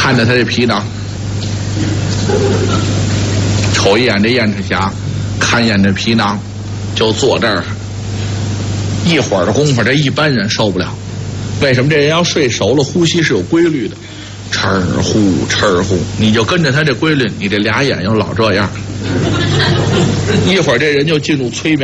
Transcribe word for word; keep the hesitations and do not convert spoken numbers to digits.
看着他这皮囊，瞅一眼这雁翅匣，看一眼这皮囊，就坐这儿。一会儿的功夫，这一般人受不了。为什么？这人要睡熟了，呼吸是有规律的，哧儿呼哧儿呼，你就跟着他这规律，你这俩眼又老这样，一会儿这人就进入催眠。